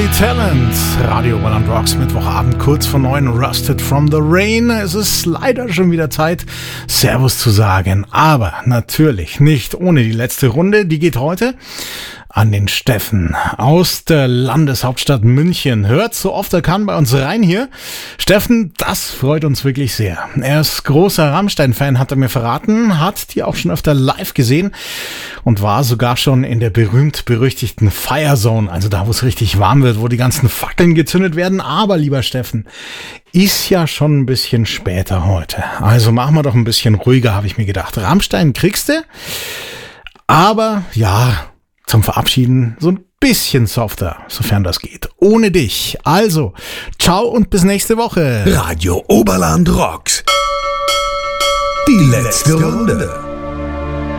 Holly Talent, Radio Oberland Rocks, Mittwochabend, kurz vor 9, Rusted from the Rain. Es ist leider schon wieder Zeit, Servus zu sagen, aber natürlich nicht ohne die letzte Runde. Die geht heute an den Steffen aus der Landeshauptstadt München. Hört so oft er kann bei uns rein hier. Steffen, das freut uns wirklich sehr. Er ist großer Rammstein-Fan, hat er mir verraten, hat die auch schon öfter live gesehen und war sogar schon in der berühmt-berüchtigten Fire Zone, also da, wo es richtig warm wird, wo die ganzen Fackeln gezündet werden. Aber, lieber Steffen, ist ja schon ein bisschen später heute. Also machen wir doch ein bisschen ruhiger, habe ich mir gedacht. Rammstein kriegst du, aber ja, zum Verabschieden so ein bisschen softer, sofern das geht. Ohne dich. Also, ciao und bis nächste Woche. Radio Oberland Rocks. Die letzte Runde.